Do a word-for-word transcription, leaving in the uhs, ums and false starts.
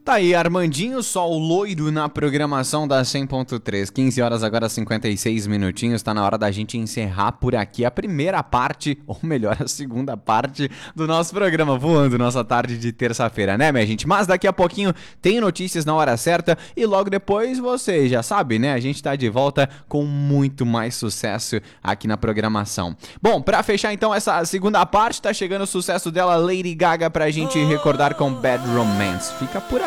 Tá aí, Armandinho, só o loiro na programação da cem ponto três. quinze horas agora, cinquenta e seis minutinhos. Tá na hora da gente encerrar por aqui a primeira parte, ou melhor, a segunda parte do nosso programa, voando nossa tarde de terça-feira, né, minha gente? Mas daqui a pouquinho tem notícias na hora certa e logo depois você já sabe, né? A gente tá de volta com muito mais sucesso aqui na programação. Bom, pra fechar então essa segunda parte, tá chegando o sucesso dela, Lady Gaga, pra gente recordar com Bad Romance. Fica por aí.